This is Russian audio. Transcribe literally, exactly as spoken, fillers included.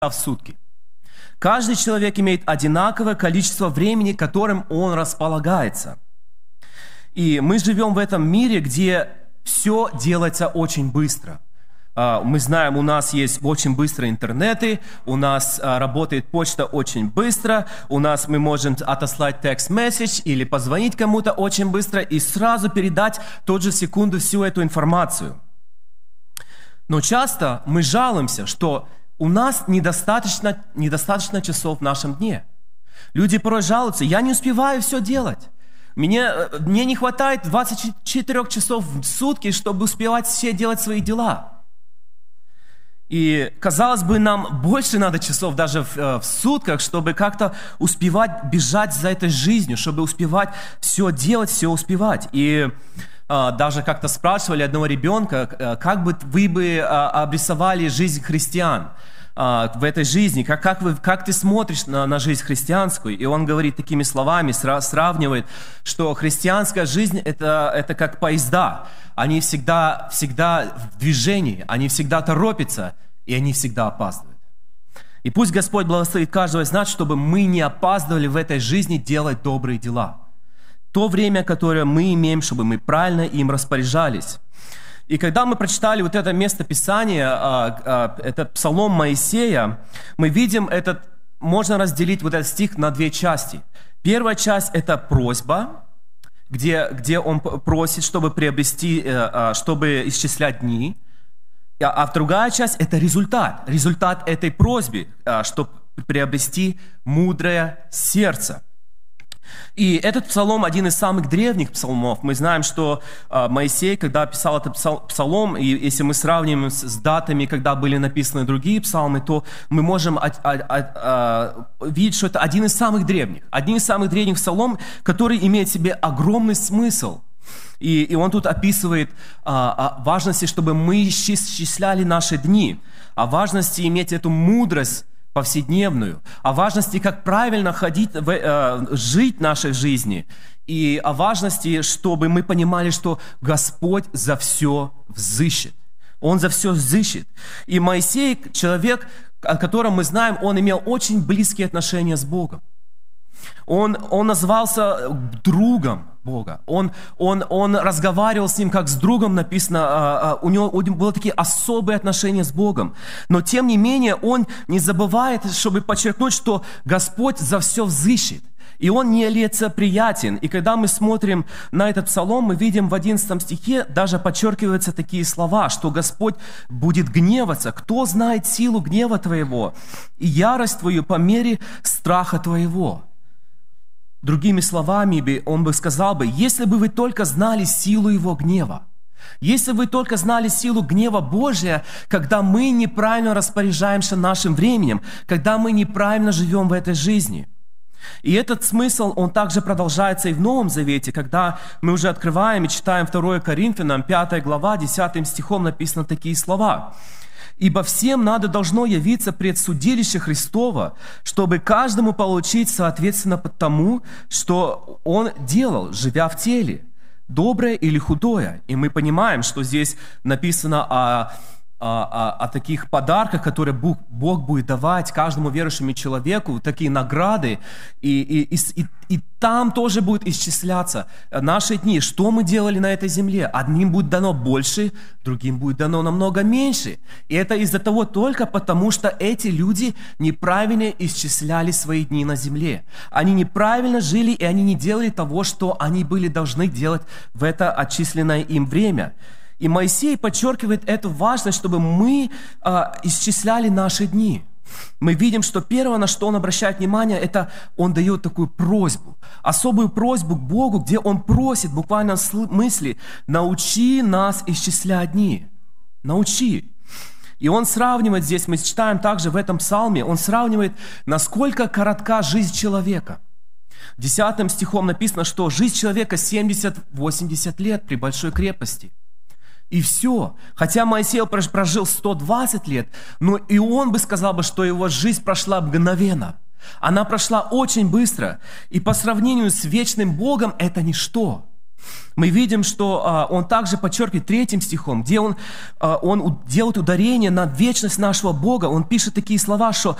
в сутки. Каждый человек имеет одинаковое количество времени, которым он располагается. И мы живем в этом мире, где все делается очень быстро. Мы знаем, у нас есть очень быстрые интернеты, у нас работает почта очень быстро, у нас мы можем отослать текст-месседж или позвонить кому-то очень быстро и сразу передать в тот же секунду всю эту информацию. Но часто мы жалуемся, что у нас недостаточно, недостаточно часов в нашем дне. Люди порой жалуются: я не успеваю все делать. Мне, мне не хватает двадцати четырёх часов в сутки, чтобы успевать все делать свои дела. И, казалось бы, нам больше надо часов даже в, в сутках, чтобы как-то успевать бежать за этой жизнью, чтобы успевать все делать, все успевать. И а, даже как-то спрашивали одного ребенка, как бы вы бы а, обрисовали жизнь христиан а, в этой жизни, как, как, вы, как ты смотришь на, на жизнь христианскую. И он говорит такими словами, сра, сравнивает, что христианская жизнь это, это как поезда. Они всегда, всегда в движении, они всегда торопятся, и они всегда опаздывают. И пусть Господь благословит каждого из нас, чтобы мы не опаздывали в этой жизни делать добрые дела. То время, которое мы имеем, чтобы мы правильно им распоряжались. И когда мы прочитали вот это место Писания, этот Псалом Моисея, мы видим, этот, можно разделить вот этот стих на две части. Первая часть – это просьба, Где, где он просит, чтобы приобрести, чтобы исчислять дни. А другая часть – это результат. Результат этой просьбы, чтобы приобрести мудрое сердце. И этот псалом один из самых древних псалмов. Мы знаем, что Моисей, когда писал этот псалом, и если мы сравним с датами, когда были написаны другие псалмы, то мы можем видеть, что это один из самых древних. Один из самых древних псалом, который имеет в себе огромный смысл. И, и он тут описывает а, о важности, чтобы мы исчисляли наши дни, о важности иметь эту мудрость повседневную, о важности, как правильно ходить, в, э, жить в нашей жизни, и о важности, чтобы мы понимали, что Господь за все взыщет. Он за все взыщет. И Моисей, человек, о котором мы знаем, он имел очень близкие отношения с Богом. Он, он назывался другом Бога. Он, он, он разговаривал с ним как с другом, написано, у него, у него были такие особые отношения с Богом. Но тем не менее он не забывает, чтобы подчеркнуть, что Господь за все взыщет. И он нелицеприятен. И когда мы смотрим на этот псалом, мы видим в одиннадцатом стихе, даже подчеркиваются такие слова, что Господь будет гневаться. Кто знает силу гнева твоего и ярость твою по мере страха твоего? Другими словами, он бы сказал бы: если бы вы только знали силу его гнева, если бы вы только знали силу гнева Божия, когда мы неправильно распоряжаемся нашим временем, когда мы неправильно живем в этой жизни. И этот смысл, он также продолжается и в Новом Завете, когда мы уже открываем и читаем второе Коринфянам, пятая глава, десятым стихом написаны такие слова. «Ибо всем надо должно явиться пред судилище Христово, чтобы каждому получить соответственно тому, что он делал, живя в теле, доброе или худое». И мы понимаем, что здесь написано о, о, о, о таких подарках, которые Бог, Бог будет давать каждому верующему человеку, такие награды. И, и, и, и там тоже будет исчисляться наши дни, что мы делали на этой земле. Одним будет дано больше, другим будет дано намного меньше. И это из-за того только потому, что эти люди неправильно исчисляли свои дни на земле. Они неправильно жили, и они не делали того, что они были должны делать в это отчисленное им время. И Моисей подчеркивает эту важность, чтобы мы а, исчисляли наши дни. Мы видим, что первое, на что он обращает внимание, это он дает такую просьбу, особую просьбу к Богу, где он просит, буквально в смысле: научи нас исчислять дни, научи. И он сравнивает здесь, мы читаем также в этом псалме, он сравнивает, насколько коротка жизнь человека. Десятым стихом написано, что жизнь человека семьдесят-восемьдесят лет при большой крепости. И все. Хотя Моисей прожил сто двадцать лет, но и он бы сказал, бы, что его жизнь прошла мгновенно. Она прошла очень быстро. И по сравнению с вечным Богом это ничто. Мы видим, что а, он также подчеркивает третьим стихом, где он, а, он делает ударение на вечность нашего Бога. Он пишет такие слова, что